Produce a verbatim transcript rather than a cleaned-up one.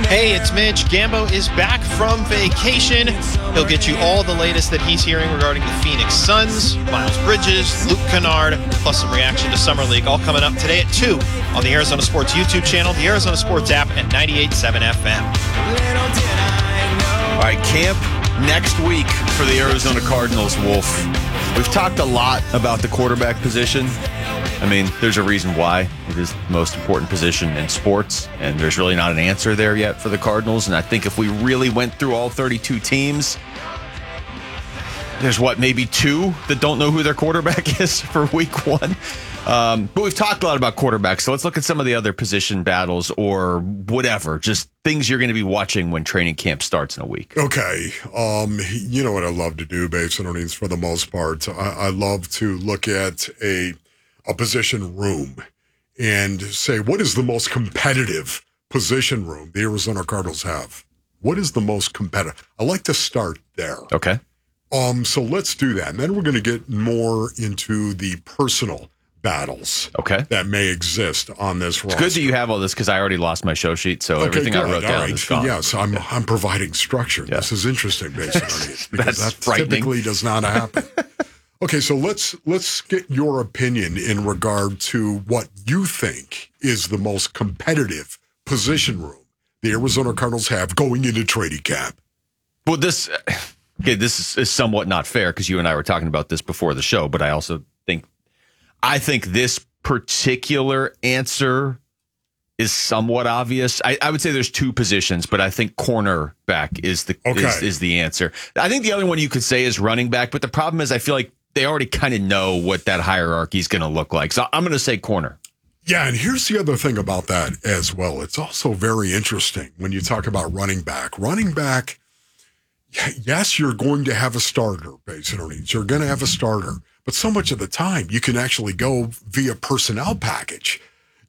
Hey, it's Mitch. Gambo is back from vacation. He'll get you all the latest that he's hearing regarding the Phoenix Suns, Miles Bridges, Luke Kennard, plus some reaction to Summer League, all coming up today at two on the Arizona Sports YouTube channel, the Arizona Sports app, and ninety-eight point seven F M. All right, camp next week for the Arizona Cardinals, Wolf. We've talked a lot about the quarterback position. I mean, there's a reason why. It is the most important position in sports, and there's really not an answer there yet for the Cardinals. And I think if we really went through all thirty-two teams, there's what, maybe two that don't know who their quarterback is for week one. Um, but we've talked a lot about quarterbacks, so let's look at some of the other position battles or whatever, just things you're going to be watching when training camp starts in a week. Okay. Um, you know what I love to do, Babes and Onions, for the most part. I, I love to look at a a position room and say, what is the most competitive position room the Arizona Cardinals have? What is the most competitive? I like to start there. Okay. Um, so let's do that. And then we're going to get more into the personal battles okay. that may exist on this roster. It's good that you have all this because I already lost my show sheet, so okay, everything good. I wrote all down right. is gone. Yes, I'm yeah. I'm providing structure. Yeah. This is interesting, basically, because that typically does not happen. Okay, so let's let's get your opinion in regard to what you think is the most competitive position room the Arizona Cardinals have going into training camp. Well, this okay, this is somewhat not fair because you and I were talking about this before the show, but I also think I think this particular answer is somewhat obvious. I, I would say there's two positions, but I think cornerback is the okay. is, is the answer. I think the other one you could say is running back, but the problem is I feel like they already kind of know what that hierarchy is going to look like. So I'm going to say corner. Yeah, and here's the other thing about that as well. It's also very interesting when you talk about running back. Running back, yes, you're going to have a starter, basically. You're going to have a starter. But so much of the time, you can actually go via personnel package